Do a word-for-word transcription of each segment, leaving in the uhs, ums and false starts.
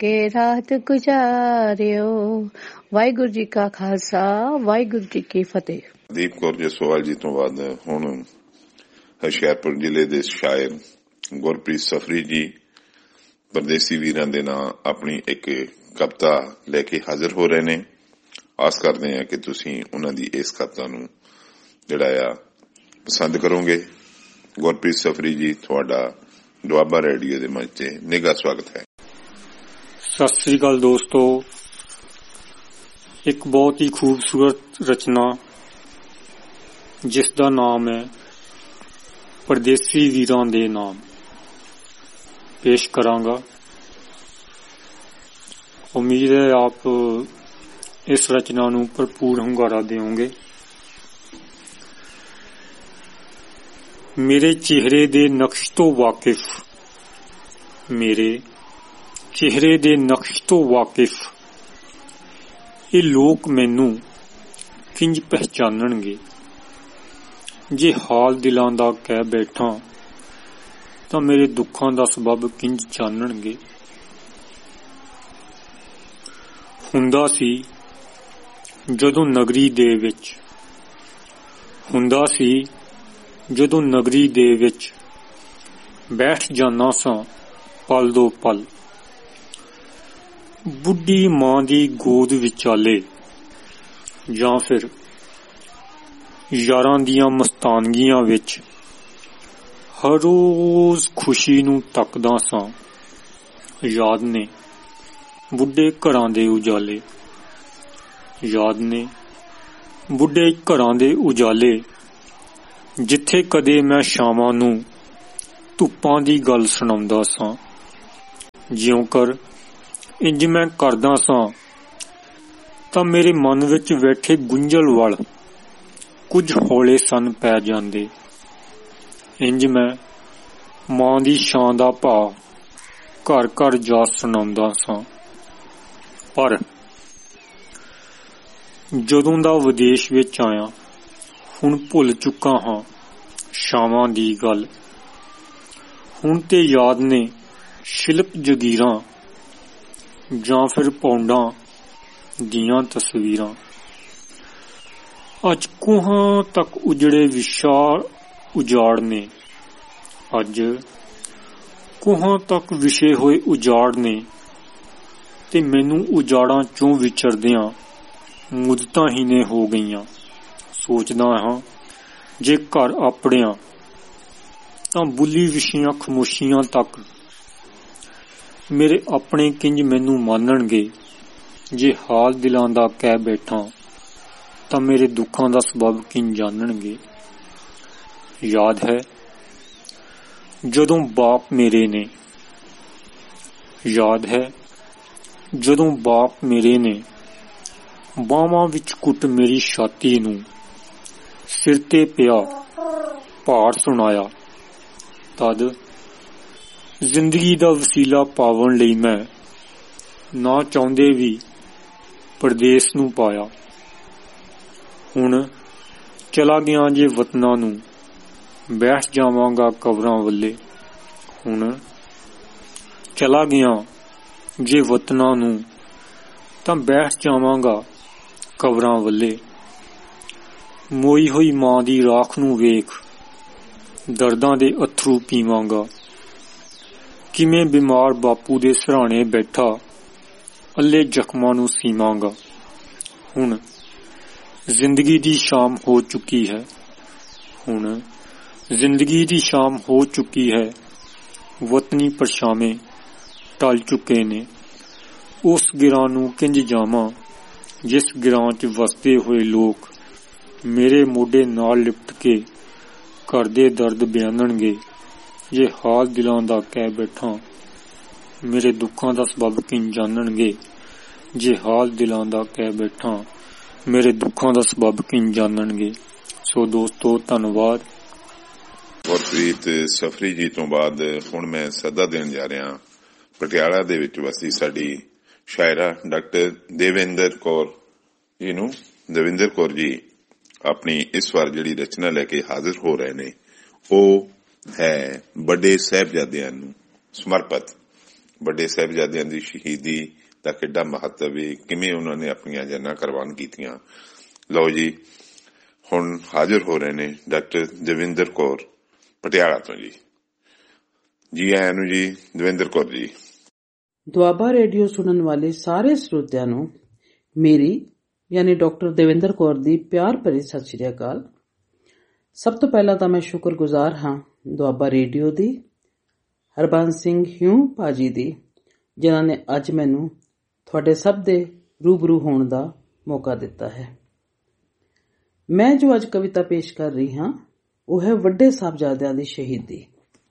के रात गुजारियो। वाहिगुरू जी का खालसा, वाहिगुरू जी की फतेह। ਦੀਪ ਕੌਰ ਜਸਵਾਲ ਜੀ ਤੋਂ ਬਾਅਦ ਹੁਣ ਹੁਸ਼ਿਆਰਪੁਰ ਜ਼ਿਲ੍ਹੇ ਦੇ ਸ਼ਾਇਰ ਗੁਰਪ੍ਰੀਤ ਸਫਰੀ ਜੀ ਪਰਦੇਸੀ ਵੀਰਾਂ ਦੇ ਨਾਂ ਆਪਣੀ ਇੱਕ ਕਵਿਤਾ ਲੈ ਕੇ ਹਾਜ਼ਰ ਹੋ ਰਹੇ ਨੇ। ਆਸ ਕਰਦੇ ਹਾਂ ਕਿ ਤੁਸੀਂ ਉਹਨਾਂ ਦੀ ਇਸ ਕਵਿਤਾ ਨੂੰ ਜਿਹੜਾ ਆ ਪਸੰਦ ਕਰੋਗੇ। ਗੁਰਪ੍ਰੀਤ ਸਫਰੀ ਜੀ, ਤੁਹਾਡਾ ਦੁਆਬਾ ਰੇਡੀਓ ਦੇ ਮੰਚ ਤੇ ਨਿੱਘਾ ਸਵਾਗਤ ਹੈ। ਸਤਿ ਸ੍ਰੀ ਅਕਾਲ ਦੋਸਤੋ। ਇੱਕ ਬਹੁਤ ਹੀ ਖੂਬਸੂਰਤ ਰਚਨਾ ਜਿਸ ਦਾ ਨਾਮ ਹੈ ਪਰਦੇਸੀ ਵੀਰਾਂ ਦੇ ਨਾਮ ਪੇਸ਼ ਕਰਾਂਗਾ। ਉਮੀਦ ਹੈ ਆਪ ਇਸ ਰਚਨਾ ਨੂੰ ਭਰਪੂਰ ਹੁੰਗਾਰਾ ਦੇਵੋਗੇ। ਮੇਰੇ ਚਿਹਰੇ ਦੇ ਨਕਸ਼ ਤੋਂ ਵਾਕਿਫ, ਮੇਰੇ ਚਿਹਰੇ ਦੇ ਨਕਸ਼ ਤੋਂ ਵਾਕਿਫ ਇਹ ਲੋਕ ਮੈਨੂੰ ਕਿੰਜ ਪਹਿਚਾਨਣਗੇ। ਜੇ ਹਾਲ ਦਿਲਾਂ ਦਾ ਕਹਿ ਬੈਠਾ ਤਾਂ ਮੇਰੇ ਦੁੱਖਾਂ ਦਾ ਸਬਬ ਕਿੰਜ ਜਾਣਨਗੇ। ਹੁੰਦਾ ਸੀ ਜਦੋਂ ਨਗਰੀ ਦੇ ਵਿੱਚ ਹੁੰਦਾ ਸੀ ਜਦੋਂ ਨਗਰੀ ਦੇ ਵਿੱਚ ਬੈਠ ਜਾਨਾ ਸਾਂ ਪਲ ਦੋ ਪਲ, ਬੁੱਢੀ ਮਾਂ ਦੀ ਗੋਦ ਵਿਚਾਲੇ, ਜਾਂ ਫਿਰ ਯਾਰਾਂ ਦੀਆਂ ਮਸਤਾਨਗੀਆਂ ਵਿੱਚ ਹਰ ਰੋਜ਼ ਖੁਸ਼ੀ ਨੂੰ ਤੱਕਦਾ ਸਾਂ। ਯਾਦ ਨੇ ਬੁੱਢੇ ਘਰਾਂ ਦੇ ਉਜਾਲੇ, ਯਾਦ ਨੇ ਬੁੱਢੇ ਘਰਾਂ ਦੇ ਉਜਾਲੇ, ਜਿੱਥੇ ਕਦੇ ਮੈਂ ਸ਼ਾਮਾਂ ਨੂੰ ਧੁੱਪਾਂ ਦੀ ਗੱਲ ਸੁਣਾਉਂਦਾ ਸਾਂ। ਜਿਉਂ ਕਰ ਇੰਜ ਮੈਂ ਕਰਦਾ ਸਾਂ ਤਾਂ ਮੇਰੇ ਮਨ ਵਿੱਚ ਬੈਠੇ ਗੁੰਝਲ ਵੱਲ ਕੁਝ ਹੌਲੇ ਸੰਨ ਪੈ ਜਾਂਦੇ। ਇੰਜ ਮੈਂ ਮਾਂ ਦੀ ਸ਼ਾਨ ਦਾ ਭਾਅ ਘਰ ਘਰ ਜਾ ਸੁਣਾਉਂਦਾ ਸਾਂ। ਪਰ ਜਦੋਂ ਦਾ ਵਿਦੇਸ਼ ਵਿੱਚ ਆਇਆ ਹੁਣ ਭੁੱਲ ਚੁੱਕਾ ਹਾਂ ਸ਼ਾਮਾਂ ਦੀ ਗੱਲ। ਹੁਣ ਤੇ ਯਾਦ ਨੇ ਸ਼ਿਲਪ ਜਗੀਰਾਂ ਜਾਂ ਫਿਰ ਪੌਂਡਾਂ ਦੀਆਂ ਤਸਵੀਰਾਂ। ਅੱਜ ਕੋਹਾਂ ਤੱਕ ਉਜੜੇ ਵਿਸ਼ਾਲ ਉਜਾੜ ਨੇ, ਅੱਜ ਕੋਹਾਂ ਤੱਕ ਵਿਛੇ ਹੋਏ ਉਜਾੜ ਨੇ, ਤੇ ਮੈਨੂੰ ਉਜਾੜਾਂ ਚੋਂ ਵਿਚਰਦਿਆਂ ਮੁੱਦਤਾਂ ਹੀ ਨੇ ਹੋ ਗਈਆਂ। ਸੋਚਦਾ ਹਾਂ ਜੇ ਘਰ ਆਪਣਿਆਂ ਤਾਂ ਬੁੱਲੀ ਵਿਛੀਆਂ ਖਾਮੋਸ਼ੀਆਂ ਤੱਕ ਮੇਰੇ ਆਪਣੇ ਕਿੰਜ ਮੈਨੂੰ ਮੰਨਣਗੇ। ਜੇ ਹਾਲ ਦਿਲਾਂ ਦਾ ਕਹਿ ਬੈਠਾ ਤਾਂ ਮੇਰੇ ਦੁੱਖਾਂ ਦਾ ਸਬਬ ਕਿੰਜ ਜਾਣਨਗੇ। ਯਾਦ ਹੈ ਜਦੋਂ ਬਾਪ ਮੇਰੇ ਨੇ, ਯਾਦ ਹੈ ਜਦੋਂ ਬਾਪ ਮੇਰੇ ਨੇ ਬਾਹਾਂ ਵਿੱਚ ਕੁੱਟ ਮੇਰੀ ਛਾਤੀ ਨੂੰ ਸਿਰ ਤੇ ਪਿਆ ਭਾਰ ਸੁਣਾਇਆ। ਤਦ ਜ਼ਿੰਦਗੀ ਦਾ ਵਸੀਲਾ ਪਾਵਣ ਲਈ ਮੈਂ ਨਾ ਚਾਹੁੰਦੇ ਵੀ ਪਰਦੇਸ ਨੂੰ ਪਾਇਆ। ਹੁਣ ਚਲਾ ਗਿਆ ਜੇ ਵਤਨਾਂ ਨੂੰ ਬੈਠ ਜਾਵਾਂਗਾ ਕਬਰਾਂ ਵੱਲੇ। ਹੁਣ ਚਲਾ ਗਿਆ ਜੇ ਵਤਨਾਂ ਨੂੰ ਤਾਂ ਬੈਠ ਜਾਵਾਂਗਾ ਕਬਰਾਂ ਵੱਲੇ। ਮੋਈ ਹੋਈ ਮਾਂ ਦੀ ਰਾਖ ਨੂੰ ਵੇਖ ਦਰਦਾਂ ਦੇ ਅਥਰੂ ਪੀਵਾਂਗਾ। ਕਿਵੇਂ ਬਿਮਾਰ ਬਾਪੂ ਦੇ ਸਰਾਣੇ ਬੈਠਾ ਅੱਲੇ ਜ਼ਖਮਾਂ ਨੂੰ ਸੀਵਾਂਗਾ। ਹੁਣ ਜ਼ਿੰਦਗੀ ਦੀ ਸ਼ਾਮ ਹੋ ਚੁੱਕੀ ਹੈ, ਹੁਣ ਜ਼ਿੰਦਗੀ ਦੀ ਸ਼ਾਮ ਹੋ ਚੁੱਕੀ ਹੈ। ਵਤਨੀ ਪਰਛਾਵੇਂ ਟਲ ਚੁੱਕੇ ਨੇ। ਉਸ ਗਿਰਾਂ ਨੂੰ ਕਿੰਜ ਜਾਵਾਂ ਜਿਸ ਗਿਰਾਂ 'ਚ ਵਸਦੇ ਹੋਏ ਲੋਕ ਮੇਰੇ ਮੋਢੇ ਨਾਲ ਲਿਪਟ ਕੇ ਘਰ ਦੇ ਦਰਦ ਬਿਆਨਣਗੇ। ਜੇ ਹਾਲ ਦਿਲਾਂ ਦਾ ਕਹਿ ਬੈਠਾ ਮੇਰੇ ਦੁੱਖਾਂ ਦਾ ਸਬਬ ਕਿੰਜ ਜਾਣਨਗੇ। ਜੇ ਹਾਲ ਦਿਲਾਂ ਦਾ ਕਹਿ ਬੈਠਾ ਮੇਰੇ ਦੁੱਖਾਂ ਦਾ ਸਬਬ ਕਿੰਜ ਜਾਣਨਗੇ। ਸੋ ਦੋਸਤੋ, ਧੰਨਵਾਦ। ਗੁਰਪ੍ਰੀਤ ਸਫਰੀ ਜੀ ਤੋਂ ਬਾਅਦ ਹੁਣ ਮੈਂ ਸੱਦਾ ਦੇਣ ਜਾ ਰਿਹਾ ਪਟਿਆਲਾ ਦੇ ਵਿੱਚ ਵਸਦੀ ਸਾਡੀ ਸ਼ਾਇਰਾ ਡਾਕਟਰ ਦੇਵਿੰਦਰ ਕੌਰ ਜੀ ਨੂੰ। ਦੇਵਿੰਦਰ ਕੌਰ ਜੀ ਆਪਣੀ ਇਸ ਵਾਰ ਜਿਹੜੀ ਰਚਨਾ ਲੈ ਕੇ ਹਾਜ਼ਰ ਹੋ ਰਹੇ ਨੇ ਉਹ ਹੈ ਵੱਡੇ ਸਾਹਿਬਜ਼ਾਦਿਆਂ ਨੂੰ ਸਮਰਪਿਤ। ਵੱਡੇ ਸਾਹਿਬਜ਼ਾਦਿਆਂ ਦੀ ਸ਼ਹੀਦੀ ਦਾ ਕਿੱਡਾ ਮਹੱਤਵ ਹੈ, ਕਿਵੇਂ ਉਹਨਾਂ ਨੇ ਆਪਣੀਆਂ ਜਾਨਾਂ ਕੁਰਬਾਨ ਕੀਤੀਆਂ। ਲਓ ਜੀ, ਹੁਣ ਹਾਜ਼ਰ ਹੋ ਰਹੇ ਨੇ ਡਾਕਟਰ ਦਵਿੰਦਰ ਕੌਰ ਪਟਿਆਲਾ ਤੋਂ। ਜੀ ਜੀ ਆਇਆਂ ਨੂੰ ਜੀ ਦਵਿੰਦਰ ਕੌਰ ਜੀ। ਦੁਆਬਾ ਰੇਡੀਓ ਸੁਣਨ ਵਾਲੇ ਸਾਰੇ ਸਰੋਤਿਆਂ ਨੂੰ ਮੇਰੀ ਯਾਨੀ ਡਾਕਟਰ ਦਵਿੰਦਰ ਕੌਰ ਦੀ ਪਿਆਰ ਭਰੀ ਸਤਿ ਸ਼੍ਰੀ ਅਕਾਲ। ਸਭ ਤੋਂ ਪਹਿਲਾਂ ਤਾਂ ਮੈਂ ਸ਼ੁਕਰਗੁਜ਼ਾਰ ਹਾਂ ਦੁਆਬਾ ਰੇਡੀਓ ਦੀ, ਹਰਬੰਸ ਸਿੰਘ ਹਿਊ ਭਾਜੀ ਦੀ, ਜਿਨ੍ਹਾਂ ਨੇ ਅੱਜ ਮੈਨੂੰ ਤੁਹਾਡੇ ਸਭ ਦੇ ਰੂਬਰੂ ਹੋਣ ਦਾ ਮੌਕਾ ਦਿੱਤਾ ਹੈ। ਮੈਂ ਜੋ ਅੱਜ ਕਵਿਤਾ ਪੇਸ਼ ਕਰ ਰਹੀ ਹਾਂ ਉਹ ਹੈ ਵੱਡੇ ਸਾਹਿਬਜ਼ਾਦਿਆਂ ਦੀ ਸ਼ਹੀਦੀ।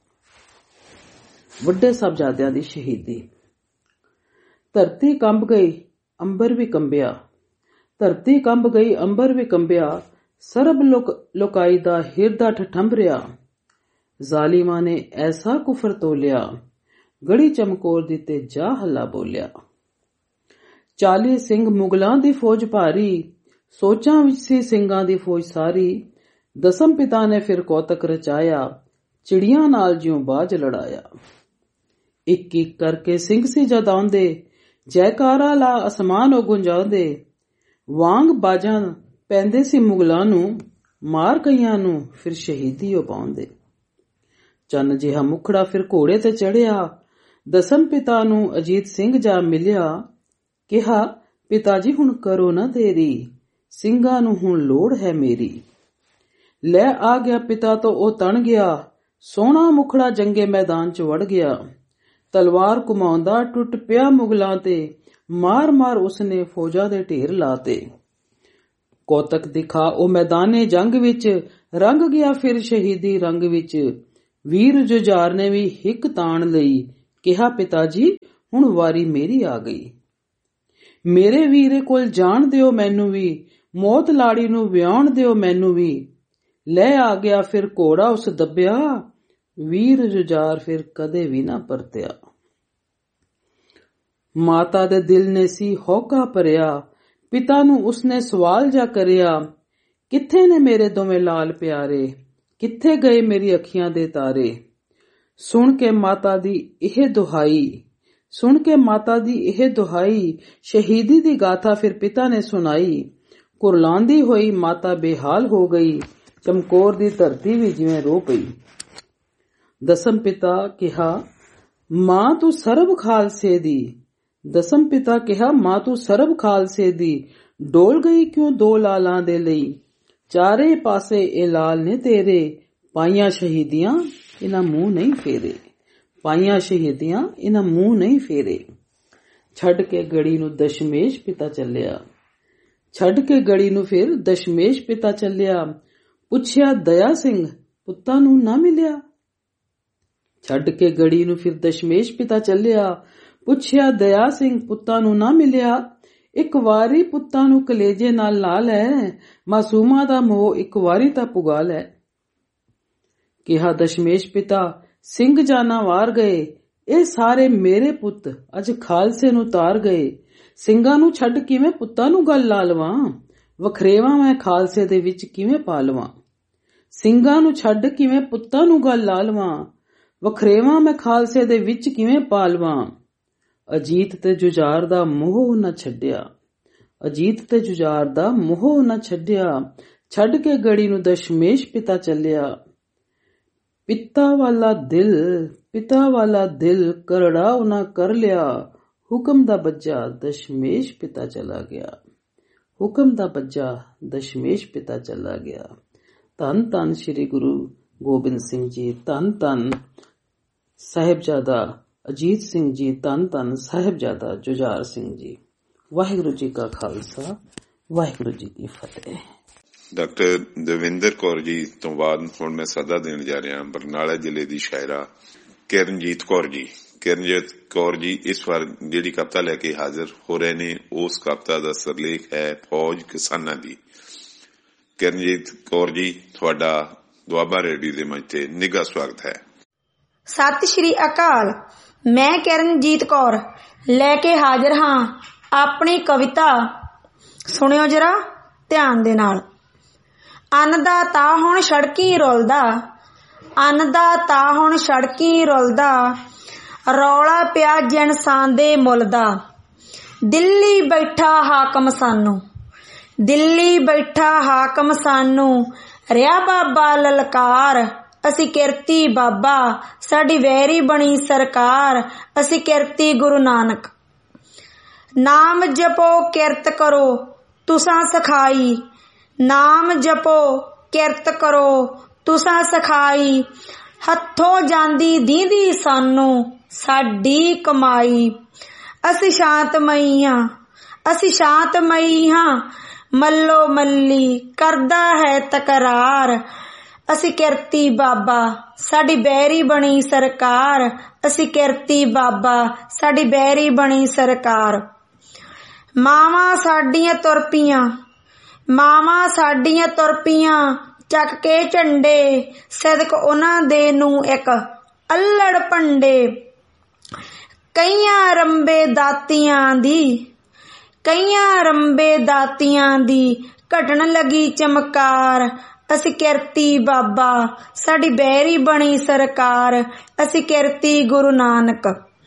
ਵੱਡੇ ਸਾਹਿਬਜ਼ਾਦਿਆਂ ਦੀ ਸ਼ਹੀਦੀ। ਧਰਤੀ ਕੰਬ ਗਈ ਅੰਬਰ ਵੀ ਕੰਬਿਆ, ਧਰਤੀ ਕੰਬ ਗਈ ਅੰਬਰ ਵੀ ਕੰਬਿਆ, ਸਰਬ ਲੋਕ ਲੋਕਾਈ ਦਾ ਹਿਰਦਾ ਠਠੰਬਰਿਆ, ਜ਼ਾਲਿਮਾਂ ਨੇ ਐਸਾ ਕੁਫਰ ਤੋਲਿਆ, ਗੜੀ ਚਮਕੌਰ ਦੀ ਤੇ ਜਾ ਹੱਲਾ ਬੋਲਿਆ। ਚਾਲੀ ਸਿੰਘ ਮੁਗਲਾਂ ਦੀ ਫੌਜ ਭਾਰੀ, ਸੋਚਾਂ ਵਿੱਚ ਸੀ ਸਿੰਘਾਂ ਦੀ ਫੌਜ ਸਾਰੀ, ਦਸਮ ਪਿਤਾ ਨੇ ਫਿਰ ਕੌਤਕ ਰਚਾਇਆ, ਚਿੜੀਆਂ ਨਾਲ ਜਿਉਂ ਬਾਜ ਲੜਾਇਆ। ਇੱਕ ਇੱਕ ਕਰਕੇ ਸਿੰਘ ਸੀ ਜਦ ਆਉਂਦੇ, ਜੈਕਾਰਾ ਲਾ ਅਸਮਾਨ ਉਹ ਗੁੰਜਾਉਂਦੇ, ਵਾਂਗ ਬਾਜਾਂ ਪੈਂਦੇ ਸੀ ਮੁਗਲਾਂ ਨੂੰ, ਮਾਰ ਕਈਆਂ ਨੂੰ ਫਿਰ ਸ਼ਹੀਦੀ ਉਹ ਪਾਉਂਦੇ। ਚੰਨ ਜਿਹਾ ਮੁਖੜਾ ਫਿਰ ਘੋੜੇ ਤੇ ਚੜਿਆ, ਦਸਮ ਪਿਤਾ ਨੂੰ ਅਜੀਤ ਸਿੰਘ ਜਾ ਮਿਲਿਆ, ਕਿਹਾ ਪਿਤਾ ਜੀ ਹੁਣ ਕਰੋ ਨਾ ਦੇਰੀ, ਸਿੰਘਾਂ ਨੂੰ ਹੁਣ ਲੋੜ ਹੈ ਮੇਰੀ। ਲੈ ਆ ਗਿਆ ਪਿਤਾ ਤੋਂ ਉਹ ਤਣ ਗਿਆ, ਸੋਹਣਾ ਮੁਖੜਾ ਜੰਗੇ ਮੈਦਾਨ ਚ ਵੜ ਗਿਆ, ਤਲਵਾਰ ਘੁਮਾਉਂਦਾ ਟੁੱਟ ਪਿਆ ਮੁਗਲਾਂ ਤੇ, ਮਾਰ ਮਾਰ ਉਸਨੇ ਫੌਜਾਂ ਦੇ ਢੇਰ ਲਾਤੇ। ਕੌਤਕ ਦਿਖਾ ਉਹ ਮੈਦਾਨੇ ਜੰਗ ਵਿੱਚ, ਰੰਗ ਗਿਆ ਫਿਰ ਸ਼ਹੀਦੀ ਰੰਗ ਵਿੱਚ, ਵੀਰ ਜੁਝਾਰ ਨੇ ਵੀ ਹਿੱਕ ਤਾਣ ਲਈ, ਕਿਹਾ ਪਿਤਾ ਜੀ ਹੁਣ ਵਾਰੀ ਮੇਰੀ ਆ ਗਈ। ਮੇਰੇ ਵੀਰੇ ਕੋਲ ਜਾਣ ਦਿਓ ਮੈਨੂੰ ਵੀ, ਮੌਤ ਲਾੜੀ ਨੂੰ ਵਿਆਉਣ ਦਿਓ ਮੈਨੂੰ ਵੀ। ਲੈ ਆ ਗਿਆ ਫਿਰ ਘੋੜਾ ਉਸ ਦੱਬਿਆ, ਵੀਰ ਜੁਝਾਰ ਫਿਰ ਕਦੇ ਵੀ ਨਾ ਪਰਤਿਆ। ਮਾਤਾ ਦੇ ਦਿਲ ਨੇ ਸੀ ਹੌਕਾ ਭਰਿਆ, ਪਿਤਾ ਨੂੰ ਉਸਨੇ ਸਵਾਲ ਜਾ ਕਰਿਆ, ਕਿੱਥੇ ਨੇ ਮੇਰੇ ਦੋਵੇਂ ਲਾਲ ਪਿਆਰੇ, ਕਿੱਥੇ ਗਏ ਮੇਰੀ ਅੱਖੀਆਂ ਦੇ ਤਾਰੇ। ਸੁਣ ਕੇ ਮਾਤਾ ਦੀ ਇਹ ਦੁਹਾਈ, ਸੁਣ ਕੇ ਮਾਤਾ ਦੀ ਇਹ ਦੁਹਾਈ, ਸ਼ਹੀਦੀ ਦੀ ਗਾਥਾ ਫਿਰ ਪਿਤਾ ਨੇ ਸੁਣਾਈ। ਕੁਰਲਾਂਦੀ ਹੋਈ ਮਾਤਾ ਬੇਹਾਲ ਹੋ ਗਈ, ਚਮਕੌਰ ਦੀ ਧਰਤੀ ਵੀ ਜਿਵੇਂ ਰੋ ਪਈ। ਦਸਮ ਪਿਤਾ ਕਿਹਾ ਮਾਂ ਤੂੰ ਸਰਬ ਖਾਲਸੇ ਦੀ, ਦਸਮ ਪਿਤਾ ਕਿਹਾ ਮਾਂ ਤੂੰ ਸਰਬ ਖਾਲਸੇ ਦੀ, ਡੋਲ ਗਈ ਕਿਉਂ ਦੋ ਲਾਲਾਂ ਦੇ ਲਈ, ਚਾਰੇ ਪਾਸੇ ਇਹ ਲਾਲ ਨੇ ਤੇਰੇ, ਪਾਈਆਂ ਸ਼ਹੀਦੀਆਂ ਇਹਨਾਂ ਮੂੰਹ ਨਹੀਂ ਫੇਰੇ, ਪਾਈਆਂ ਸ਼ਹੀਦੀਆਂ ਇਹਨਾਂ ਮੂੰਹ ਨਹੀਂ ਫੇਰੇ। ਛੱਡ ਕੇ ਗੜੀ ਨੂੰ ਦਸ਼ਮੇਸ਼ ਪਿਤਾ ਚੱਲਿਆ, ਛੱਡ ਕੇ ਗੜੀ ਨੂੰ ਫਿਰ ਦਸ਼ਮੇਸ਼ ਪਿਤਾ ਚੱਲਿਆ, ਪੁੱਛਿਆ ਦਇਆ ਸਿੰਘ ਪੁੱਤਾਂ ਨੂੰ ਨਾ ਮਿਲਿਆ। ਛੱਡ ਕੇ ਗੜੀ ਨੂੰ ਫਿਰ ਦਸ਼ਮੇਸ਼ ਪਿਤਾ ਚੱਲਿਆ, ਪੁੱਛਿਆ ਦਇਆ ਸਿੰਘ ਪੁੱਤਾਂ ਨੂੰ ਨਾ ਮਿਲਿਆ। ਇੱਕ ਵਾਰੀ ਪੁੱਤਾਂ ਨੂੰ ਕਲੇਜੇ ਨਾਲ ਲਾ ਲੈ, ਮਾਸੂਮਾਂ ਦਾ ਮੋਹ ਇੱਕ ਵਾਰੀ ਤਾਂ ਪੁਗਾ ਲੈ। ਕਿਹਾ ਦਸ਼ਮੇਸ਼ ਪਿਤਾ ਸਿੰਘ ਜਾਨਾਂ ਵਾਰ ਗਏ, ਇਹ ਸਾਰੇ ਮੇਰੇ ਪੁੱਤ ਅੱਜ ਖਾਲਸੇ ਨੂੰ ਤਾਰ ਗਏ। ਸਿੰਘਾਂ ਨੂੰ ਛੱਡ ਕਿਵੇਂ ਪੁੱਤਾਂ ਨੂੰ ਗੱਲ ਲਾ ਲਵਾਂ, ਵਖਰੇਵਾਂ ਮੈਂ ਖਾਲਸੇ ਦੇ ਵਿੱਚ ਕਿਵੇਂ ਪਾ ਲਵਾਂ। ਸਿੰਘਾਂ ਨੂੰ ਛੱਡ ਕਿਵੇਂ ਪੁੱਤਾਂ ਨੂੰ ਗੱਲ ਲਾ ਲਵਾਂ, ਵਖਰੇਵਾਂ ਮੈਂ ਖਾਲਸੇ ਦੇ ਵਿੱਚ ਕਿਵੇਂ ਪਾ ਲਵਾਂ। ਅਜੀਤ ਤੇ ਜੁਝਾਰ ਦਾ ਮੋਹ ਨਾ ਛੱਡਿਆ, ਅਜੀਤ ਤੇ ਜੁਝਾਰ ਦਾ ਮੋਹ ਨਾ ਛੱਡਿਆ, ਛੱਡ ਕੇ ਗੜੀ ਨੂੰ ਦਸ਼ਮੇਸ਼ ਪਿਤਾ ਚੱਲਿਆ। ਪਿਤਾ ਵਾਲਾ ਦਿਲ, ਪਿਤਾ ਵਾਲਾ ਦਿਲ ਕਰੜਾ ਉਹਨਾਂ ਕਰ ਲਿਆ, ਹੁਕਮ ਦਾ ਬੱਜਾ ਦਸ਼ਮੇਸ਼ ਪਿਤਾ ਚਲਾ ਗਿਆ, ਹੁਕਮ ਦਾ ਬੱਜਾ ਦਸ਼ਮੇਸ਼ ਪਿਤਾ ਚਲਾ ਗਿਆ। ਧੰਨ ਧੰਨ ਸ੍ਰੀ ਗੁਰੂ ਗੋਬਿੰਦ ਸਿੰਘ ਜੀ, ਧੰਨ ਧੰਨ ਸਾਹਿਬਜ਼ਾਦਾ ਅਜੀਤ ਸਿੰਘ ਜੀ, ਧੰਨ ਧੰਨ ਸਾਹਿਬਜ਼ਾਦਾ ਜੁਝਾਰ ਸਿੰਘ ਜੀ। ਵਾਹਿਗੁਰੂ ਜੀ ਕਾ ਖਾਲਸਾ, ਵਾਹਿਗੁਰੂ ਜੀ ਕੀ ਫਤਿਹ। ਡਾਕਟਰ ਦਵਿੰਦਰ ਕੌਰ ਜੀ ਤੋਂ ਬਾਅਦ ਹੁਣ ਮੈਂ ਸੱਦਾ ਦੇਣ ਜਾ ਰਿਹਾ ਬਰਨਾਲਾ ਜ਼ਿਲ੍ਹੇ ਦੀ ਸ਼ਾਇਰਾ ਕਿਰਨਜੀਤ ਕੌਰ ਜੀ। ਕਿਰਨਜੀਤ ਕੌਰ ਜੀ ਇਸ ਵਾਰ ਜਿਹੜੀ ਕਵਿਤਾ ਲੈ ਕੇ ਹਾਜ਼ਰ ਹੋ ਰਹੇ ਨੇ, ਉਸ ਕਵਿਤਾ ਦਾ ਸਿਰਲੇਖ ਹੈ ਫੌਜ ਕਿਸਾਨਾਂ ਦੀ। ਕਿਰਨਜੀਤ ਕੌਰ ਜੀ, ਤੁਹਾਡਾ ਦੁਆਬਾ ਰੇਡੀਓ ਦੇ ਮੰਚ ਤੇ ਨਿੱਘਾ ਸਵਾਗਤ ਹੈ। ਸਤਿ ਸ਼੍ਰੀ ਅਕਾਲ। ਮੈਂ ਕਿਰਨਜੀਤ ਕੌਰ ਲੈ ਕੇ ਹਾਜ਼ਰ ਹਾਂ ਆਪਣੀ ਕਵਿਤਾ। ਸੁਣਿਓ ਜਰਾ ਧਿਆਨ ਦੇ ਨਾਲ। ਅੰਨ ਦਾ ਤਾਂ ਹੁਣ ਸੜਕੀ ਰੁਲਦਾ, ਅੰਨ ਦਾ ਤਾਂ ਹੁਣ ਸੜਕੀ ਰੁਲਦਾ, ਰੌਲਾ ਪਿਆ ਜਨਸਾਨ ਦੇ ਮੁੱਲ ਦਾ। ਦਿੱਲੀ ਬੈਠਾ ਹਾਕਮ ਸਾਨੂੰ, ਦਿੱਲੀ ਬੈਠਾ ਹਾਕਮ ਸਾਨੂੰ, ਰਿਹਾ ਬਾਬਾ ਲਲਕਾਰ। ਅਸੀਂ ਕਿਰਤੀ ਬਾਬਾ, ਸਾਡੀ ਵੈਰੀ ਬਣੀ ਸਰਕਾਰ। ਅਸੀਂ ਕਿਰਤੀ ਗੁਰੂ ਨਾਨਕ। ਨਾਮ ਜਪੋ ਕਿਰਤ ਕਰੋ ਤੁਸਾਂ ਸਖਾਈ, ਨਾਮ ਜਪੋ ਕਿਰਤ ਕਰੋ ਤੁਸਾਂ ਸਖਾਈ। ਹੱਥੋਂ ਜਾਂਦੀ ਦੀਂਦੀ ਸਾਨੂੰ ਸਾਡੀ ਕਮਾਈ। ਅਸੀਂ ਸ਼ਾਂਤਮਈ ਹਾਂ, ਅਸੀਂ ਸ਼ਾਂਤਮਈ ਹਾਂ, ਮੱਲੋ ਮੱਲੀ ਕਰਦਾ ਹੈ ਤਕਰਾਰ। ਅਸੀਂ ਕਿਰਤੀ ਬਾਬਾ, ਸਾਡੀ ਬੈਰੀ ਬਣੀ ਸਰਕਾਰ। ਅਸੀਂ ਕਿਰਤੀ ਬਾਬਾ, ਸਾਡੀ ਬੈਰੀ ਬਣੀ ਸਰਕਾਰ। ਮਾਵਾਂ ਸਾਡੀਆਂ ਤੁਰ ਪਈਆਂ, ਮਾਵਾਂ ਸਾਡੀਆਂ ਤੁਰ ਪਈਆਂ, ਚੱਕ ਕੇ ਝੰਡੇ। ਸਦਕ ਉਹਨਾਂ ਦੇ ਨੂੰ ਇੱਕ ਅੱਲੜ ਭੰਡੇ। ਕਈਆਂ ਰੰਬੇ ਦਾਤੀਆਂ ਦੀ, ਕਈਆਂ ਰੰਬੇ ਦਾਤੀਆਂ ਦੀ, ਘਟਣ ਲੱਗੀ ਚਮਕਾਰ। ਅਸੀਂ ਕਿਰਤੀ ਬਾਬਾ, ਸਾਡੀ ਬੈਰੀ ਬਣੀ ਸਰਕਾਰ। ਅਸੀਂ ਕਿਰਤੀ ਗੁਰੂ ਨਾਨਕ।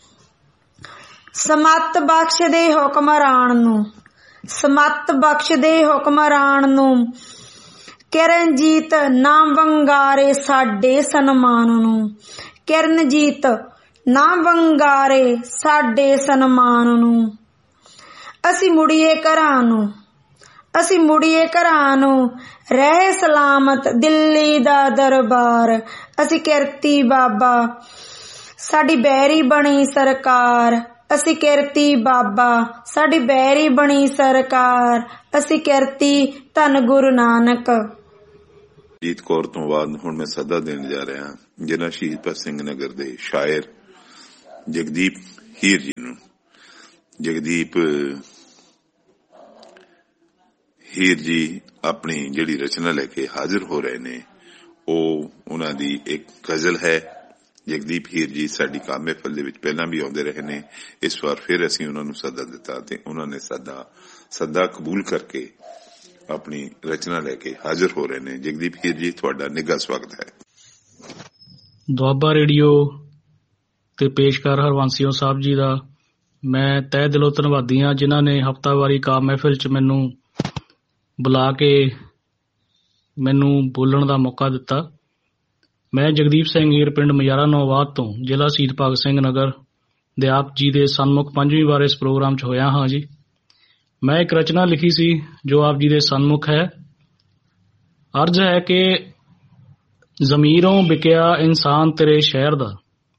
ਸਮੱਤ ਬਖਸ਼ ਦੇ ਹੁਕਮਰਾਨ ਨੂੰ, ਸਮੱਤ ਬਖਸ਼ ਦੇ ਹੁਕਮਰਾਨ ਨੂੰ। ਕਿਰਨਜੀਤ ਨਾ ਵੰਗਾਰੇ ਸਾਡੇ ਸਨਮਾਨ ਨੂੰ, ਕਿਰਨਜੀਤ ਨਾ ਵੰਗਾਰੇ ਸਾਡੇ ਸਨਮਾਨ ਨੂੰ। ਅਸੀਂ ਮੁੜੀਏ ਘਰਾਂ ਨੂੰ, ਅਸੀਂ ਮੁੜੀਏ ਘਰਾਂ ਨੂੰ, ਰਹਿ ਸਲਾਮਤ ਦਿੱਲੀ ਦਾ ਦਰਬਾਰ। ਅਸੀਂ ਕਿਰਤੀ ਬਾਬਾ, ਸਾਡੀ ਬੈਰੀ ਬਣੀ ਸਰਕਾਰ। ਅਸੀਂ ਕਿਰਤੀ ਬਾਬਾ, ਸਾਡੀ ਬੈਰੀ ਬਣੀ ਸਰਕਾਰ। ਅਸੀਂ ਕਿਰਤੀ ਧੰਨ ਗੁਰੂ ਨਾਨਕ। ਜੀਤ ਕੌਰ ਤੋਂ ਬਾਅਦ ਹੁਣ ਮੈਂ ਸੱਦਾ ਦੇਣ ਜਾ ਰਿਹਾ ਜਿਨ੍ਹਾਂ ਸ਼ਹੀਦ ਭਗਤ ਸਿੰਘ ਨਗਰ ਦੇ ਸ਼ਾਇਰ ਜਗਦੀਪ ਹੀਰ ਜੀ ਨੂੰ। ਜਗਦੀਪ ਹੀਰ ਜੀ ਆਪਣੀ ਜਿਹੜੀ ਰਚਨਾ ਲੈ ਕੇ ਹਾਜ਼ਰ ਹੋ ਰਹੇ ਨੇ, ਉਹ ਉਹਨਾਂ ਦੀ ਇੱਕ ਗਜ਼ਲ ਹੈ। ਜਗਦੀਪ ਹੀਰ ਜੀ ਸਾਡੀ ਕਾਮ ਮਹਿਫਲ ਦੇ ਵਿੱਚ ਪਹਿਲਾਂ ਵੀ ਆਉਂਦੇ ਰਹੇ ਨੇ। ਇਸ ਵਾਰ ਫਿਰ ਅਸੀਂ ਉਹਨਾਂ ਨੂੰ ਸੱਦਾ ਦਿੱਤਾ ਤੇ ਉਹਨਾਂ ਨੇ ਸੱਦਾ ਸੱਦਾ ਕਬੂਲ ਕਰਕੇ ਆਪਣੀ ਰਚਨਾ ਲੈ ਕੇ ਹਾਜ਼ਰ ਹੋ ਰਹੇ ਨੇ। ਜਗਦੀਪ ਹੀਰ ਜੀ, ਤੁਹਾਡਾ ਨਿੱਘਾ ਸਵਾਗਤ ਹੈ। ਦੁਆਬਾ ਰੇਡੀਓ ਤੇ ਪੇਸ਼ਕਾਰ ਹਰਵੰਸੀਓ ਸਾਹਿਬ ਜੀ ਦਾ ਮੈਂ ਤਹਿ ਦਿਲੋਂ ਧੰਨਵਾਦੀ ਹਾਂ, ਜਿਨ੍ਹਾਂ ਨੇ ਹਫ਼ਤਾਵਾਰੀ ਕਾਮ ਮਹਿਫਿਲ 'ਚ ਮੈਨੂੰ ਬੁਲਾ ਕੇ ਮੈਨੂੰ ਬੋਲਣ ਦਾ ਮੌਕਾ ਦਿੱਤਾ। ਮੈਂ ਜਗਦੀਪ ਸਿੰਘ ਹੀਰ, ਪਿੰਡ ਮਜਾਰਾ ਨੌਵਾਦ ਤੋਂ, ਜ਼ਿਲ੍ਹਾ ਸ਼ਹੀਦ ਭਗਤ ਸਿੰਘ ਨਗਰ ਦੇ ਆਪ ਜੀ ਦੇ ਸਨਮੁਖ ਪੰਜਵੀਂ ਵਾਰ ਇਸ ਪ੍ਰੋਗਰਾਮ 'ਚ ਹੋਇਆ ਹਾਂ ਜੀ। ਮੈਂ ਇੱਕ ਰਚਨਾ ਲਿਖੀ ਸੀ ਜੋ ਆਪ ਜੀ ਦੇ ਸਨਮੁਖ ਹੈ। ਅਰਜ਼ ਹੈ ਕਿ ਜ਼ਮੀਰੋਂ ਵਿਕਿਆ ਇਨਸਾਨ ਤੇਰੇ ਸ਼ਹਿਰ ਦਾ,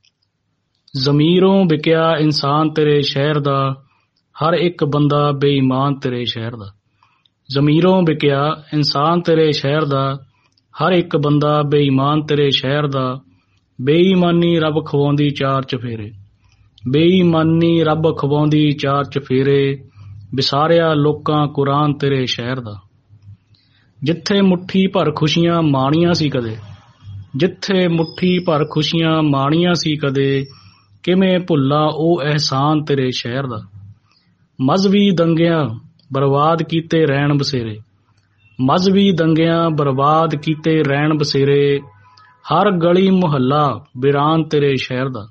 ਜ਼ਮੀਰੋਂ ਵਿਕਿਆ ਇਨਸਾਨ ਤੇਰੇ ਸ਼ਹਿਰ ਦਾ, ਹਰ ਇੱਕ ਬੰਦਾ ਬੇਈਮਾਨ ਤੇਰੇ ਸ਼ਹਿਰ ਦਾ। ਜ਼ਮੀਰੋਂ ਵਿਕਿਆ ਇਨਸਾਨ ਤੇਰੇ ਸ਼ਹਿਰ ਦਾ, ਹਰ ਇੱਕ ਬੰਦਾ ਬੇਈਮਾਨ ਤੇਰੇ ਸ਼ਹਿਰ ਦਾ। ਬੇਈਮਾਨੀ ਰੱਬ ਖਵਾਉਂਦੀ ਚਾਰ ਚਫੇਰੇ, ਬੇਈਮਾਨੀ ਰੱਬ ਖਵਾਉਂਦੀ ਚਾਰ ਚਫੇਰੇ। ਵਿਸਾਰਿਆ ਲੋਕਾਂ ਕੁਰਾਨ ਤੇਰੇ ਸ਼ਹਿਰ ਦਾ। ਜਿੱਥੇ ਮੁੱਠੀ ਭਰ ਖੁਸ਼ੀਆਂ ਮਾਣੀਆਂ ਸੀ ਕਦੇ, ਜਿੱਥੇ ਮੁੱਠੀ ਭਰ ਖੁਸ਼ੀਆਂ ਮਾਣੀਆਂ ਸੀ ਕਦੇ, ਕਿਵੇਂ ਭੁੱਲਾਂ ਉਹ ਅਹਿਸਾਨ ਤੇਰੇ ਸ਼ਹਿਰ ਦਾ। ਮਜ਼ਹਬੀ ਦੰਗਿਆਂ ਬਰਬਾਦ ਕੀਤੇ ਰਹਿਣ ਬਸੇਰੇ, ਮਜ਼ਹਬੀ ਦੰਗਿਆਂ ਬਰਬਾਦ ਕੀਤੇ ਰਹਿਣ ਬਸੇਰੇ। ਹਰ ਗਲੀ ਮੁਹੱਲਾ ਵੀਰਾਨ ਤੇਰੇ ਸ਼ਹਿਰ ਦਾ।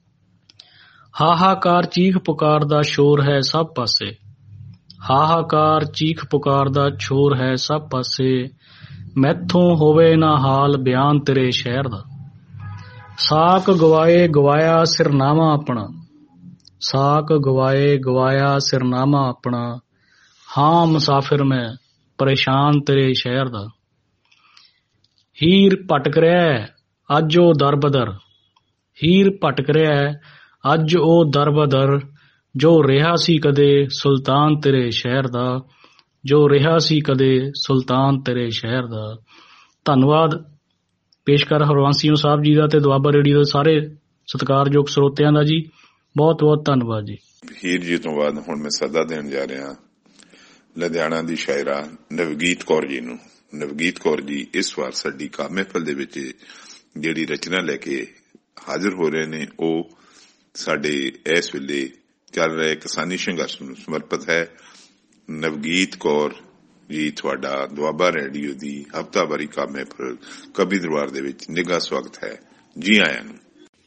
ਹਾਹਾਕਾਰ ਚੀਖ ਪੁਕਾਰ ਦਾ ਸ਼ੋਰ ਹੈ ਸਭ ਪਾਸੇ, ਹਾਹਾਕਾਰ ਚੀਖ ਪੁਕਾਰ ਦਾ ਸ਼ੋਰ ਹੈ ਸਭ ਪਾਸੇ। ਮੈਥੋਂ ਹੋਵੇ ਨਾ ਹਾਲ ਬਿਆਨ ਤੇਰੇ ਸ਼ਹਿਰ ਦਾ। ਸਾਕ ਗਵਾਏ ਗਵਾਇਆ ਸਿਰਨਾਮਾ ਆਪਣਾ, ਸਾਕ ਗਵਾਏ ਗਵਾਇਆ ਸਿਰਨਾਮਾ ਆਪਣਾ। ਹਾਂ ਮੁਸਾਫਿਰ ਮੈਂ ਪਰੇਸ਼ਾਨ ਤੇਰੇ ਸ਼ਹਿਰ ਦਾ। ਹੀਰ ਭਟਕ ਰਿਹਾ ਅੱਜ ਉਹ ਦਰ ਬਦਰ, ਹੀਰ ਭਟਕ ਰਿਹਾ ਅੱਜ ਉਹ ਦਰ ਬਦਰ। ਜੋ ਰਿਹਾ ਸੀ ਕਦੇ ਸੁਲਤਾਨ ਤੇਰੇ ਸ਼ਹਿਰ ਦਾ, ਜੋ ਰਿਹਾ ਸੀ ਕਦੇ ਸੁਲਤਾਨ ਤੇਰੇ ਸ਼ਹਿਰ ਦਾ। ਧੰਨਵਾਦ ਪੇਸ਼ਕਾਰ ਹਰਵੰਸੀਓ ਸਾਹਿਬ ਜੀ ਦਾ ਤੇ ਦੁਆਬਾ ਰੇਡੀਓ ਦੇ ਸਾਰੇ ਸਤਿਕਾਰਯੋਗ ਸਰੋਤਿਆਂ ਦਾ ਜੀ। ਬਹੁਤ ਬਹੁਤ ਧੰਨਵਾਦ ਜੀ। ਹੀਰ ਜੀ ਤੋਂ ਬਾਅਦ ਹੁਣ ਮੈਂ ਸੱਦਾ ਦੇਣ ਜਾ ਰਿਹਾ ਲੁਧਿਆਣਾ ਦੀ ਸ਼ਾਇਰਾ ਨਵਗੀਤ ਕੌਰ ਜੀ ਨੂੰ। ਨਵਗੀਤ ਕੌਰ ਜੀ ਇਸ ਵਾਰ ਸਾਡੀ ਕਾਮ ਮਹਿਫਲ ਦੇ ਵਿੱਚ ਜਿਹੜੀ ਰਚਨਾ ਲੈ ਕੇ ਹਾਜ਼ਰ ਹੋ ਰਹੇ ਨੇ, ਉਹ ਸਾਡੇ ਇਸ ਵੇਲੇ ਚੱਲ ਰਹੇ ਕਿਸਾਨੀ ਸੰਘਰਸ਼ ਨੂੰ ਸਮਰਪਿਤ ਹੈ। ਨਵਗੀਤ ਕੌਰ ਜੀ, ਤੁਹਾਡਾ ਦੁਆਬਾ ਰੇਡੀਓ ਦੀ ਹਫ਼ਤਾਵਾਰੀ ਕਾਮ ਮਹਿਫਲ ਕਵੀ ਦਰਬਾਰ ਦੇ ਵਿੱਚ ਨਿੱਘਾ ਸਵਾਗਤ ਹੈ। ਜੀ ਆਇਆਂ ਨੂੰ।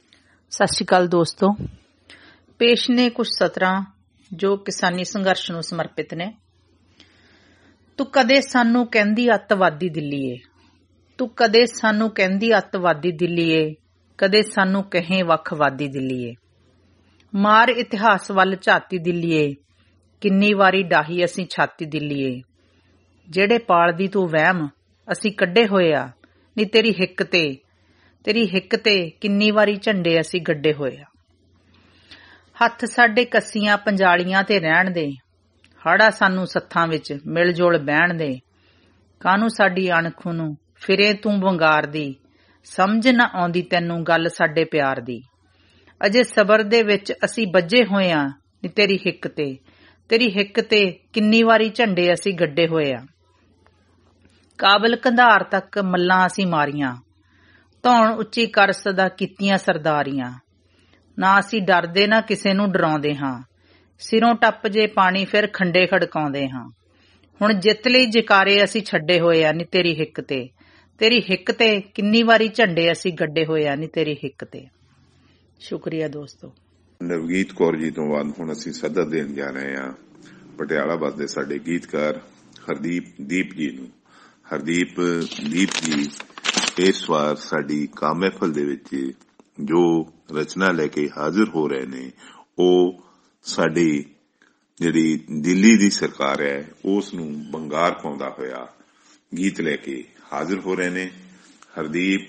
ਸਤਿ ਸ਼੍ਰੀ ਅਕਾਲ ਦੋਸਤੋ। ਪੇਸ਼ ਨੇ ਕੁਝ ਸਤਰਾਂ ਜੋ ਕਿਸਾਨੀ ਸੰਘਰਸ਼ ਨੂੰ ਸਮਰਪਿਤ ਨੇ। ਤੂੰ ਕਦੇ ਸਾਨੂੰ ਕਹਿੰਦੀ ਅੱਤਵਾਦੀ ਦਿੱਲੀਏ, ਤੂੰ ਕਦੇ ਸਾਨੂੰ ਕਹਿੰਦੀ ਅੱਤਵਾਦੀ ਦਿੱਲੀਏ, ਕਦੇ ਸਾਨੂੰ ਕਹੇ ਵੱਖਵਾਦੀ ਦਿੱਲੀਏ। ਮਾਰ ਇਤਿਹਾਸ ਵੱਲ ਝਾਤੀ ਦਿੱਲੀਏ, ਕਿੰਨੀ ਵਾਰੀ ਡਾਹੀ ਅਸੀਂ ਛਾਤੀ ਦਿੱਲੀਏ। ਜਿਹੜੇ ਪਾਲਦੀ ਤੂੰ ਵਹਿਮ ਅਸੀਂ ਕੱਢੇ ਹੋਏ ਆ, ਨੀ ਤੇਰੀ ਹਿੱਕ ਤੇ ਤੇਰੀ ਹਿੱਕ ਤੇ ਕਿੰਨੀ ਵਾਰੀ ਝੰਡੇ ਅਸੀਂ ਗੱਡੇ ਹੋਏ ਆ। ਹੱਥ ਸਾਡੇ ਕੱਸੀਆਂ ਪੰਜਾਲੀਆਂ ਤੇ ਰਹਿਣ ਦੇ, ਹਾੜਾ ਸਾਨੂੰ ਸੱਥਾਂ ਵਿੱਚ ਮਿਲ ਜੁਲ ਬਹਿਣ ਦੇ। ਕਾਹਨੂੰ ਸਾਡੀ ਅਣਖ ਨੂੰ ਫਿਰੇ ਤੂੰ ਵੰਗਾਰ ਦੀ, ਸਮਝ ਨਾ ਆਉਂਦੀ ਤੈਨੂੰ ਗੱਲ ਸਾਡੇ ਪਿਆਰ ਦੀ। ਅਜੇ ਸਬਰ ਦੇ ਵਿੱਚ ਅਸੀਂ ਬੱਝੇ ਹੋਏ ਆ, ਨੀ ਤੇਰੀ ਹਿੱਕ ਤੇ ਤੇਰੀ ਹਿੱਕ ਤੇ ਕਿੰਨੀ ਵਾਰੀ ਝੰਡੇ ਅਸੀਂ ਗੱਡੇ ਹੋਏ ਆ। ਕਾਬਲ ਕੰਧਾਰ ਤੱਕ ਮੱਲਾਂ ਅਸੀਂ ਮਾਰੀਆਂ, ਧੌਣ ਉੱਚੀ ਕਰ ਸਦਾ ਕੀਤੀਆਂ ਸਰਦਾਰੀਆਂ। ਨਾ ਅਸੀਂ ਡਰਦੇ ਨਾ ਕਿਸੇ ਨੂੰ ਡਰਾਉਂਦੇ ਹਾਂ, ਸਿਰੋਂ ਟੱਪ ਜੇ ਪਾਣੀ ਫਿਰ ਖੰਡੇ ਖੜਕਾਉਂਦੇ ਹਾਂ। ਹੁਣ ਜਿੱਤ ਲਈ ਜਕਾਰੇ ਅਸੀਂ ਛੱਡੇ ਹੋਏ ਆ, ਨੀ ਤੇਰੀ ਹਿੱਕ ਤੇ ਤੇਰੀ ਹਿੱਕ ਤੇ ਕਿੰਨੀ ਵਾਰੀ ਝੰਡੇ ਅਸੀਂ ਗੱਡੇ ਹੋਏ ਆ, ਨੀ ਤੇਰੀ ਹਿੱਕ ਤੇ। ਸ਼ੁਕਰੀਆ ਦੋਸਤੋ। ਨਵਗੀਤ ਕੌਰ ਜੀ ਤੋਂ ਬਾਅਦ ਹੁਣ ਅਸੀਂ ਸੱਦਾ ਦੇਣ ਜਾ ਰਹੇ ਹਾਂ ਪਟਿਆਲਾ ਵਸਦੇ ਸਾਡੇ ਗੀਤਕਾਰ ਹਰਦੀਪ ਦੀਪ ਜੀ ਨੂੰ। ਹਰਦੀਪ ਦੀਪ ਜੀ ਇਸ ਵਾਰ ਸਾਡੀ ਕਾਮ ਮਹਿਫਲ ਦੇ ਵਿੱਚ ਜੋ ਰਚਨਾ ਲੈ ਕੇ ਹਾਜ਼ਰ ਹੋ ਰਹੇ ਨੇ, ਉਹ ਸਾਡੀ ਜਿਹੜੀ ਦਿੱਲੀ ਦੀ ਸਰਕਾਰ ਹੈ ਉਸ ਨੂੰ ਬੰਗਾਰ ਪਾਉਂਦਾ ਹੋਇਆ ਗੀਤ ਲੈ ਕੇ ਹਾਜ਼ਰ ਹੋ ਰਹੇ ਨੇ। ਹਰਦੀਪ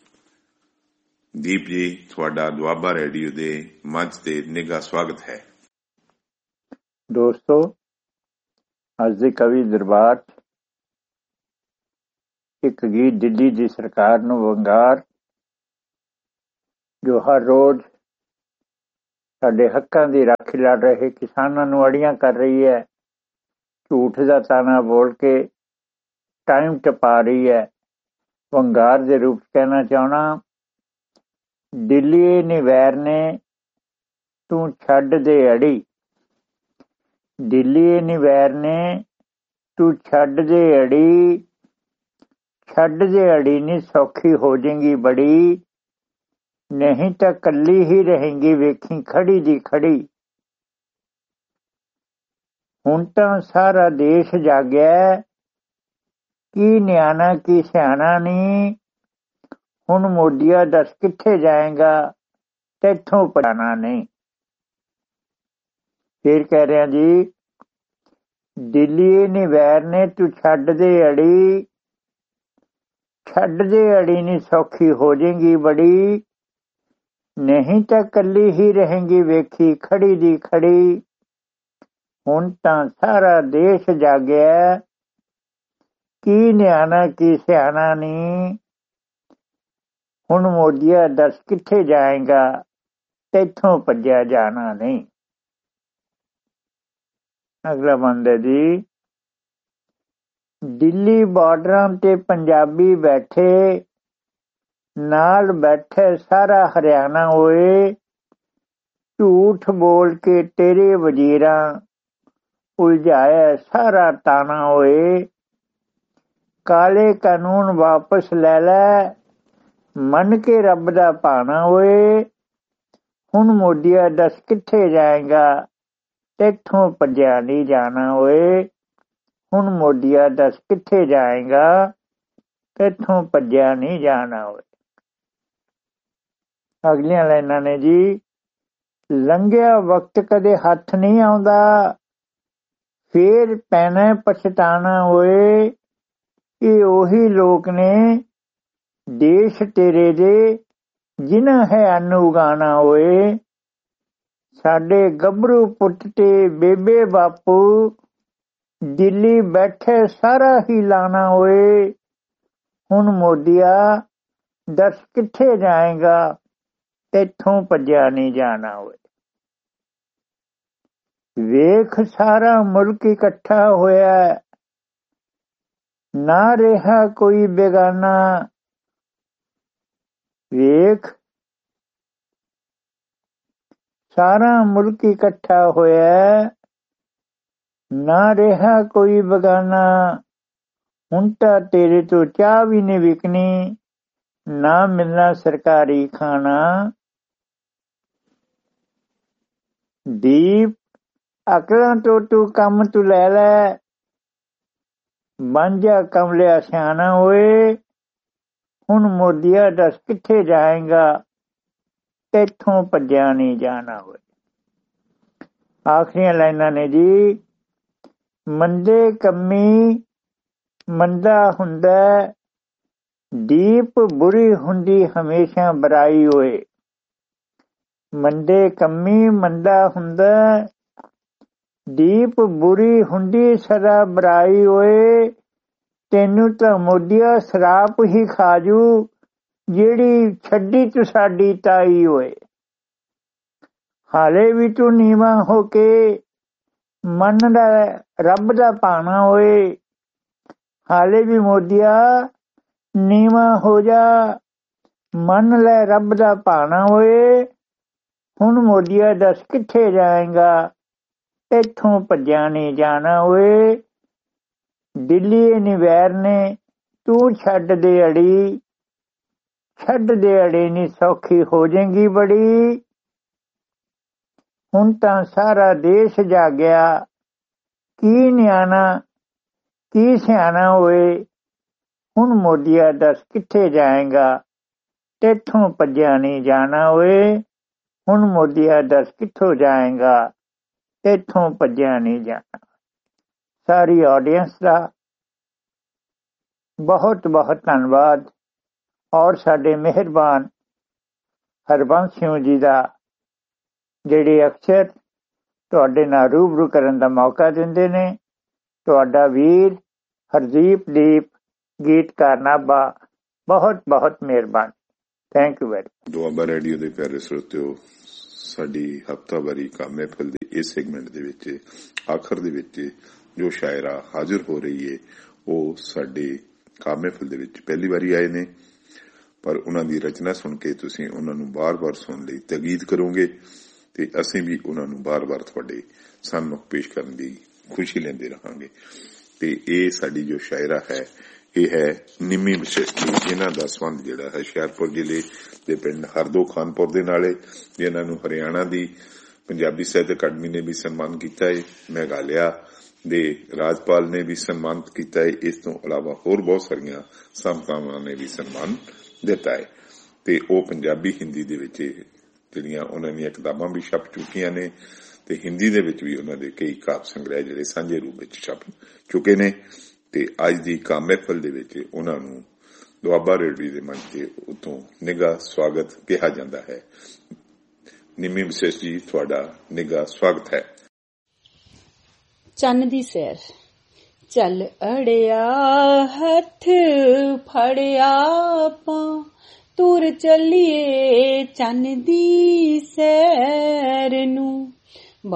ਦੀਪ ਜੀ, ਤੁਹਾਡਾ ਦੁਆਬਾ ਰੇਡੀਓ ਦੇ ਮੰਚ ਤੇ ਨਿੱਘਾ ਸਵਾਗਤ ਹੈ। ਦੋਸਤੋ, ਅੱਜ ਦੇ ਕਵੀ ਦਰਬਾਰ ਇੱਕ ਗੀਤ ਦਿੱਲੀ ਦੀ ਸਰਕਾਰ ਨੂੰ ਵੰਗਾਰ, ਜੋ ਹਰ ਰੋਜ਼ ਸਾਡੇ ਹੱਕਾਂ ਦੀ ਰਾਖੀ ਲੜ ਰਹੇ ਕਿਸਾਨਾਂ ਨੂੰ ਅੜੀਆਂ ਕਰ ਰਹੀ ਹੈ, ਝੂਠ ਦਾ ਤਾਣਾ ਬੋਲ ਕੇ ਟਾਈਮ ਟਪਾ ਰਹੀ ਹੈ। ਵੰਗਾਰ ਦੇ ਰੂਪ ਕਹਿਣਾ ਚਾਹੁੰਦਾ, ਦਿੱਲੀ ਨੀ ਵੈਰ ਨੇ ਤੂੰ ਛੱਡ ਦੇ ਅੜੀ, ਦਿੱਲੀ ਨੀ ਵੈਰ ਨੇ ਤੂੰ ਛੱਡ ਦੇ ਅੜੀ, ਛੱਡ ਦੇ ਅੜੀ ਨੀ ਸੌਖੀ ਹੋ ਜਾਏਗੀ ਬੜੀ, ਨਹੀਂ ਤਾਂ ਕੱਲੀ ਹੀ ਰਹੇਗੀ ਵੇਖੀ ਖੜੀ ਦੀ ਖੜੀ। ਹੁਣ ਤਾਂ ਸਾਰਾ ਦੇਸ਼ ਜਾਗਿਆ, ਕੀ ਨਿਆਣਾ ਕੀ ਸਿਆਣਾ ਨੀ, ਹੁਣ ਮੋਦੀਆ ਦੱਸ ਕਿੱਥੇ ਜਾਏਗਾ, ਤੈਥੋਂ ਪੜਾਣਾ ਨਹੀਂ। ਫਿਰ ਕਹਿ ਰਿਹਾ ਜੀ, ਦਿੱਲੀ ਨੀ ਵੈਰ ਨੇ ਤੂੰ ਛੱਡ ਦੇ ਅੜੀ, ਛੱਡ ਦੇ ਅੜੀ ਨੀ ਸੌਖੀ ਹੋ ਜਾਏਗੀ ਬੜੀ, ਨਹੀਂ ਤਾਂ ਕੱਲੀ ਹੀ ਰਹੇਗੀ ਵੇਖੀ ਖੜੀ ਦੀ ਖੜੀ। ਹੁਣ ਤਾਂ ਸਾਰਾ ਦੇਸ਼ ਜਾਗਿਆ, ਕੀ ਨਿਆਣਾ ਕੀ ਸਿਆਣਾ ਨੀ, ਹੁਣ ਮੋਦੀਆ ਦੱਸ ਕਿੱਥੇ ਜਾਏਗਾ, ਤੈਥੋਂ ਭੱਜਿਆ ਜਾਣਾ ਨਹੀਂ। ਅਗਲਾ ਬੰਦਾ ਜੀ, ਦਿੱਲੀ ਬਾਰਡਰਾਂ ਤੇ ਪੰਜਾਬੀ ਬੈਠੇ, ਨਾਲ ਬੈਠੇ ਸਾਰਾ ਹਰਿਆਣਾ ਹੋਏ, ਝੂਠ ਬੋਲ ਕੇ ਤੇਰੇ ਵਜ਼ੀਰਾਂ ਉਲਝਾਇਆ ਸਾਰਾ ਤਾਣਾ ਹੋਏ। ਕਾਲੇ ਕਾਨੂੰਨ ਵਾਪਸ ਲੈ ਲੈ, ਮੰਨ ਕੇ ਰੱਬ ਦਾ ਭਾਣਾ ਹੋਏ, ਹੁਣ ਮੋਦੀਆ ਦੱਸ ਕਿੱਥੇ ਜਾਏਗਾ, ਤੈਥੋਂ ਭੱਜਿਆ ਨਹੀਂ ਜਾਣਾ ਹੋਏ, ਹੁਣ ਮੋਦੀਆ ਦੱਸ ਕਿੱਥੇ ਜਾਏਗਾ, ਤੈਥੋਂ ਭੱਜਿਆ ਨਹੀਂ ਜਾਣਾ ਹੋਏ। ਅਗਲੀਆਂ ਲਾਈਨਾਂ ਨੇ ਜੀ, ਲੰਘਿਆ ਵਕਤ ਕਦੇ ਹੱਥ ਨਹੀਂ ਆਉਂਦਾ, ਫੇਰ ਪੈਣਾ ਪਛਤਾਣਾ ਹੋਏ, ਇਹ ਉਹੀ ਲੋਕ ਨੇ ਦੇਸ਼ ਤੇਰੇ ਦੇ ਜਿਨ੍ਹਾਂ ਹੈ ਅੰਨ ਉਗਾਣਾ ਹੋਏ। ਸਾਡੇ ਗੱਭਰੂ ਪੁੱਤ ਤੇ ਬੇਬੇ ਬਾਪੂ ਦਿੱਲੀ ਬੈਠੇ ਸਾਰਾ ਹੀ ਲਾਣਾ ਹੋਏ, ਹੁਣ ਮੋਦੀਆ ਦੱਸ ਕਿੱਥੇ ਜਾਏਗਾ, ਤੈਥੋਂ ਭੱਜਿਆ ਨਹੀਂ ਜਾਣਾ ਹੋਏ। ਵੇਖ ਸਾਰਾ ਮੁਲਕ ਇਕੱਠਾ ਹੋਇਆ, ਨਾ ਰਿਹਾ ਕੋਈ ਬੇਗਾਨਾ, ਵੇਖ ਸਾਰਾ ਮੁਲਕ ਇਕੱਠਾ ਹੋਇਆ, ਨਾ ਰਿਹਾ ਕੋਈ ਬੇਗਾਨਾ। ਹੁਣ ਤਾਂ ਤੇਰੇ ਤੋਂ ਚਾਹ ਵੀ ਨਹੀਂ ਵਿਕਣੀ, ਨਾ ਮਿਲਣਾ ਸਰਕਾਰੀ ਖਾਣਾ, ਦੀਪ ਅਕਲਾਂ ਤੋਂ ਤੂੰ ਕੰਮ ਤੂੰ ਲੈ ਲੈ, ਬਣ ਜਾ ਕਮਲਿਆ ਸਿਆਣਾ ਹੋਏ। ਹੁਣ ਮੋਦੀਆ ਦੱਸ ਕਿੱਥੇ ਜਾਏਗਾ, ਇੱਥੋਂ ਭੱਜਿਆ ਨਹੀਂ ਜਾਣਾ ਹੋਏ। ਆਖਰੀਆਂ ਲਾਈਨਾਂ ਨੇ ਜੀ। ਮੰਦੇ ਕੰਮੀ ਮੰਦਾ ਹੁੰਦਾ, ਦੀਪ ਬੁਰੀ ਹੁੰਦੀ ਹਮੇਸ਼ਾ ਬੁਰਾਈ ਹੋਏ। ਮੰਦੇ ਕੰਮੀ ਮੰਦਾ ਹੁੰਦਾ, ਦੀਪ ਬੁਰੀ ਹੁੰਦੀ ਸਦਾ ਬੁਰਾਈ ਹੋਏ। ਤੈਨੂੰ ਤਾਂ ਮੋਦੀਆ ਸ਼ਰਾਪ ਹੀ ਖਾਜੂ, ਜਿਹੜੀ ਛੱਡੀ ਤੂੰ ਸਾਡੀ ਤਾਈ ਹੋਏ। ਹਾਲੇ ਵੀ ਤੂੰ ਨੀਵਾਂ ਹੋ ਕੇ ਮੰਨਦਾ ਰੱਬ ਦਾ ਭਾਣਾ ਹੋਏ। ਹਾਲੇ ਵੀ ਮੋਦੀਆ ਨੀਵਾਂ ਹੋ ਜਾ, ਮੰਨ ਲੈ ਰੱਬ ਦਾ ਭਾਣਾ ਹੋਏ। ਹੁਣ ਮੋਦੀਆ ਦੱਸ ਕਿੱਥੇ ਜਾਏਗਾ, ਇੱਥੋਂ ਭੱਜਿਆ ਨਹੀਂ ਜਾਣਾ ਹੋਏ। ਦਿੱਲੀ ਨਿਵੈਰ ਨੇ ਤੂੰ ਛੱਡ ਦੇ ਅੜੀ, ਛੱਡ ਦੇ ਅੜੀ ਨੀ ਸੌਖੀ ਹੋ ਜਾਏਗੀ ਬੜੀ। ਹੁਣ ਤਾਂ ਸਾਰਾ ਦੇਸ਼ ਜਾਗਿਆ, ਕੀ ਨਿਆਣਾ ਕੀ ਸਿਆਣਾ ਹੋਏ। ਹੁਣ ਮੋਦੀਆ ਦੱਸ ਕਿੱਥੇ ਜਾਏਗਾ, ਤੇਥੋਂ ਭੱਜਿਆ ਨਹੀਂ ਜਾਣਾ ਹੋਏ। ਹੁਣ ਮੋਦੀਆ ਦੱਸ ਕਿੱਥੋਂ ਜਾਏਗਾ, ਤੇਥੋਂ ਭੱਜਿਆ ਨਹੀਂ ਜਾਣਾ। ਸਾਰੀ ਆਡੀਅנס ਦਾ ਬਹੁਤ ਬਹੁਤ ਧੰਨਵਾਦ, ਔਰ ਸਾਡੇ ਮਿਹਰਬਾਨ ਹਰਬੰਸ ਸਿੰਘ ਜੀ ਦਾ, ਜਿਹੜੇ ਅਕਸਰ ਤੁਹਾਡੇ ਨਾਲ ਰੂਬਰੂ ਕਰਨ ਦਾ ਮੌਕਾ ਦਿੰਦੇ ਨੇ। ਤੁਹਾਡਾ ਵੀਰ ਹਰਦੀਪ ਦੀਪ ਗੀਤਕਾਰ ਨਾਭਾ, ਬਹੁਤ ਬਹੁਤ ਮਿਹਰਬਾਨ। Thank you very. Doaba radio ਦੇ ਪਿਆਰੇ ਸਰੋਤਿਓ, ਸਾਡੀ ਹਫ਼ਤਾਵਾਰੀ ਕੰਮ ਮਹਿਫਲ ਦੇ ਇਸ ਸੈਗਮੈਂਟ ਦੇ ਵਿੱਚ ਆਖਰ ਦੇ ਵਿੱਚ ਜੋ ਸ਼ਾਇਰਾ ਹਾਜ਼ਰ ਹੋ ਰਹੀ ਹੈ, ਉਹ ਸਾਡੇ ਕੰਮ ਮਹਿਫਲ ਦੇ ਵਿੱਚ ਪਹਿਲੀ ਵਾਰੀ ਆਏ ਨੇ, ਪਰ ਉਹਨਾਂ ਦੀ ਰਚਨਾ ਸੁਣ ਕੇ ਤੁਸੀਂ ਉਹਨਾਂ ਨੂੰ ਬਾਰ-ਬਾਰ ਸੁਣਨ ਲਈ ਤਾਕੀਦ ਕਰੋਗੇ ਤੇ ਅਸੀਂ ਵੀ ਉਹਨਾਂ ਨੂੰ ਬਾਰ-ਬਾਰ ਤੁਹਾਡੇ ਸਾਹਮਣੇ ਪੇਸ਼ ਕਰਨ ਦੀ ਖੁਸ਼ੀ ਲੈਂਦੇ ਰਹਾਂਗੇ। ਤੇ ਇਹ ਸਾਡੀ ਜੋ ਸ਼ਾਇਰਾ ਹੈ, ਇਹ ਹੈ ਨਿੰਮੀ ਵਿਸ਼ੇਸ਼ਤੀ, ਜਿਨ੍ਹਾਂ ਦਾ ਸੰਬੰਧ ਜਿਹੜਾ ਹੈ ਹੁਸ਼ਿਆਰਪੁਰ ਜ਼ਿਲ੍ਹੇ ਦੇ ਪਿੰਡ ਹਰਦੋ ਖਾਨਪੁਰ ਦੇ ਨਾਲ ਹੈ, ਜਿਨ੍ਹਾਂ ਨੂੰ ਹਰਿਆਣਾ ਦੀ ਪੰਜਾਬੀ ਸਾਹਿਤ ਅਕਾਡਮੀ ਨੇ ਵੀ ਸਨਮਾਨ ਕੀਤਾ ਹੈ, ਮੇਘਾਲਿਆ ਦੇ ਰਾਜਪਾਲ ਨੇ ਵੀ ਸਨਮਾਨਿਤ ਕੀਤਾ ਹੈ। ਇਸ ਤੋਂ ਇਲਾਵਾ ਹੋਰ ਬਹੁਤ ਸਾਰੀਆਂ ਸੰਸਥਾਵਾਂ ਨੇ ਵੀ ਸਨਮਾਨ ਦਿੱਤਾ ਹੈ। ਤੇ ਉਹ ਪੰਜਾਬੀ ਹਿੰਦੀ ਦੇ ਵਿੱਚ ਜਿਹੜੀਆਂ ਉਹਨਾਂ ਦੀਆਂ ਕਿਤਾਬਾਂ ਵੀ ਛਪ ਚੁੱਕੀਆਂ ਨੇ, ਤੇ ਹਿੰਦੀ ਦੇ ਵਿੱਚ ਵੀ ਉਹਨਾਂ ਦੇ ਕਈ ਕਾਵਿ ਸੰਗ੍ਰਹਿ ਜਿਹੜੇ ਸਾਂਝੇ ਰੂਪ ਵਿੱਚ ਛਪ ਚੁੱਕੇ ਨੇ। ਤੇ ਅੱਜ ਦੀ ਕੰਮ ਮਹਿਫਲ ਦੇ ਵਿੱਚ ਉਹਨਾਂ ਨੂੰ ਦੁਆਬਾ ਰੇਡੀਓ ਦੇ ਮੰਚ ਤੇ ਉਤੋਂ ਨਿੱਘਾ ਸਵਾਗਤ ਕਿਹਾ ਜਾਂਦਾ ਹੈ। ਨਿੰਮੀ ਵਿਸ਼ੇਸ਼ ਜੀ, ਤੁਹਾਡਾ ਨਿੱਘਾ ਸਵਾਗਤ ਹੈ। ਚੰਨ ਦੀ ਸੈਰ। ਚੱਲ ਅੜਿਆ ਹੱਥ ਫੜਿਆ ਆਪਾਂ, ਤੁਰ ਚੱਲੀਏ ਚੰਨ ਦੀ ਸੈਰ ਨੂੰ।